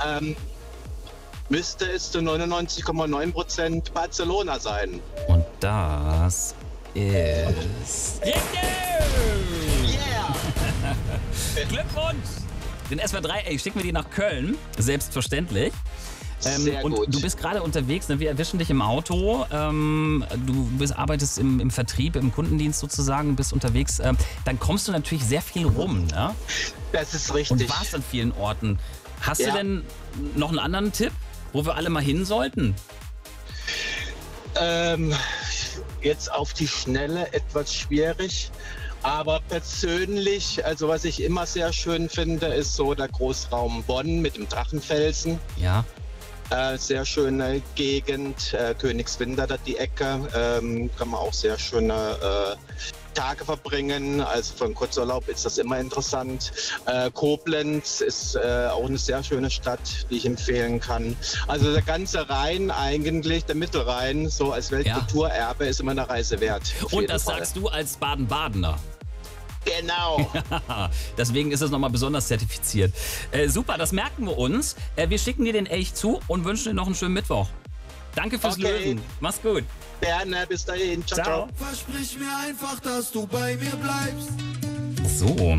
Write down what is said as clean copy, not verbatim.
müsste es zu 99,9% Barcelona sein. Und das ist... Yeah! Glückwunsch! Den SWR3, schicken wir die nach Köln. Selbstverständlich. Sehr und gut. du bist gerade unterwegs, ne? Wir erwischen dich im Auto. Arbeitest im Vertrieb, im Kundendienst sozusagen, bist unterwegs. Dann kommst du natürlich sehr viel rum, ne? Das ist Und richtig. warst an vielen Orten. Hast du Ja. denn noch einen anderen Tipp, wo wir alle mal hin sollten? Jetzt auf die Schnelle etwas schwierig. Aber persönlich, also was ich immer sehr schön finde, ist so der Großraum Bonn mit dem Drachenfelsen. Ja. Sehr schöne Gegend, Königswinter, da die Ecke, kann man auch sehr schöne Tage verbringen. Also für einen Kurzurlaub ist das immer interessant. Koblenz ist auch eine sehr schöne Stadt, die ich empfehlen kann. Also der ganze Rhein eigentlich, der Mittelrhein, so als Weltkulturerbe, ist immer eine Reise wert. Und das sagst du als Baden-Badener. Genau. Deswegen ist es nochmal besonders zertifiziert. Super, das merken wir uns. Wir schicken dir den Elch zu und wünschen dir noch einen schönen Mittwoch. Danke fürs Lösen. Mach's gut. Gerne, bis dahin. Ciao, ciao. Versprich mir einfach, dass du bei mir bleibst. So.